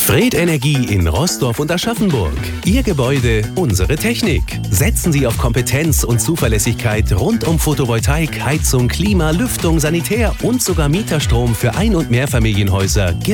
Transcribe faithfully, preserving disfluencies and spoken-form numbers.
Fred Energie in Roßdorf und Aschaffenburg. Ihr Gebäude, unsere Technik. Setzen Sie auf Kompetenz und Zuverlässigkeit rund um Photovoltaik, Heizung, Klima, Lüftung, Sanitär und sogar Mieterstrom für Ein- und Mehrfamilienhäuser.